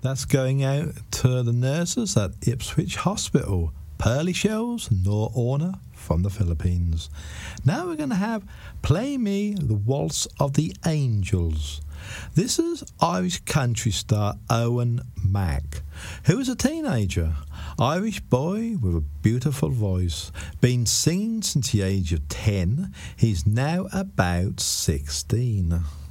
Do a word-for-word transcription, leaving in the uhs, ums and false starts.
That's going out to the nurses at Ipswich Hospital. Pearly Shells, Nor Orna from the Philippines. Now we're going to have Play Me the Waltz of the Angels. This is Irish country star Owen Mack, who was a teenager, Irish boy with a beautiful voice, been singing since the age of ten. He's now about sixteen.